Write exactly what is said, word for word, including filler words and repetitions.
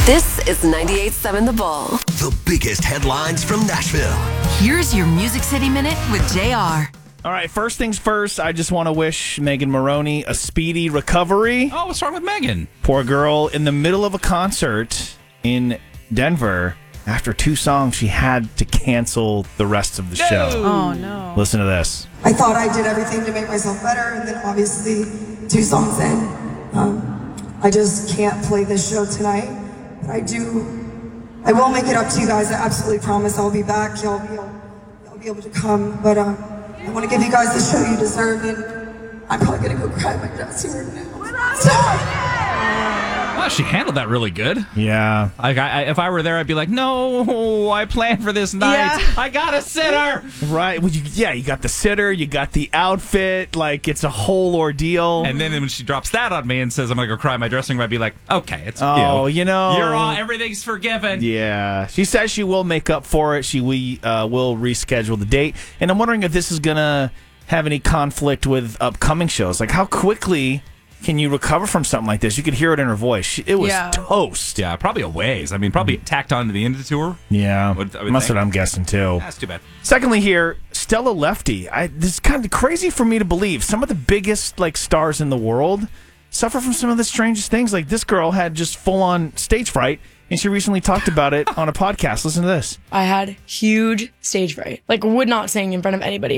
This is ninety-eight point seven The Bull. The biggest headlines from Nashville. Here's your Music City Minute with J R. All right, first things first, I just want to wish Megan Moroney a speedy recovery. Oh, what's wrong with Megan? Poor girl, in the middle of a concert in Denver, after two songs, she had to cancel the rest of the No. show. Oh, no. Listen to this. I thought I did everything to make myself better, and then obviously two songs in, um, I just can't play this show tonight. But I do, I will make it up to you guys. I absolutely promise I'll be back. Y'all be, y'all be able to come. But um, I want to give you guys the show you deserve, and I'm probably going to go cry in my dressing room now. So, Well, she handled that really good. Yeah. Like, I, I, if I were there, I'd be like, no, I planned for this night. Yeah. I got a sitter. Right. Well, you, yeah, you got the sitter, you got the outfit. Like, it's a whole ordeal. And then when she drops that on me and says, I'm going to go cry in my dressing room, I'd be like, okay, it's Oh, you. you know. You're all, everything's forgiven. Yeah. She says she will make up for it. She we uh, will reschedule the date. And I'm wondering if this is going to have any conflict with upcoming shows. Like, how quickly can you recover from something like this? You could hear it in her voice. She, it was Yeah. toast. Yeah, probably a ways. I mean, probably tacked on to the end of the tour. Yeah. Would- I would That's think. what I'm guessing, too. That's too bad. Secondly, here, Stella Lefty. I, this is kind of crazy for me to believe. Some of the biggest like stars in the world suffer from some of the strangest things. Like this girl had just full on stage fright, and she recently talked about it on a podcast. Listen to this. I had huge stage fright. Like, would not sing in front of anybody.